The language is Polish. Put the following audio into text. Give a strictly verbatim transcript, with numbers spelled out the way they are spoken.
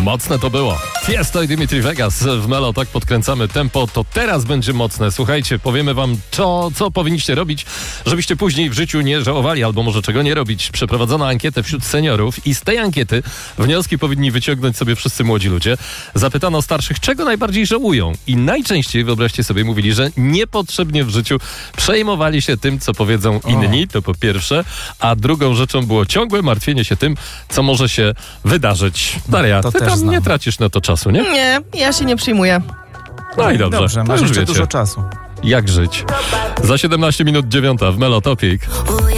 Mocne to było. Tiesto i Dimitri Vegas w Melo, tak podkręcamy tempo, to teraz będzie mocne. Słuchajcie, powiemy wam, co, co powinniście robić, żebyście później w życiu nie żałowali, albo może czego nie robić. Przeprowadzono ankietę wśród seniorów i z tej ankiety wnioski powinni wyciągnąć sobie wszyscy młodzi ludzie. Zapytano starszych, czego najbardziej żałują i najczęściej, wyobraźcie sobie, mówili, że niepotrzebnie w życiu przejmowali się tym, co powiedzą inni, to po pierwsze, a drugą rzeczą było ciągłe martwienie się tym, co może się wydarzyć. Daria, To ty też tam znam. nie tracisz na to czasu, nie? Nie, ja się nie przyjmuję. No i dobrze, Dobrze, to masz już jeszcze wiecie, dużo czasu. jak żyć. Za siedemnaście minut dziewiąta w Melo Topic.